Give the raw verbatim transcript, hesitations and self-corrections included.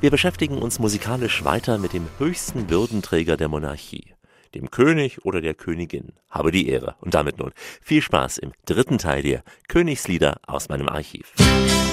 Wir beschäftigen uns musikalisch weiter mit dem höchsten Würdenträger der Monarchie, dem König oder der Königin. Habe die Ehre. Und damit nun viel Spaß im dritten Teil der Königslieder aus meinem Archiv.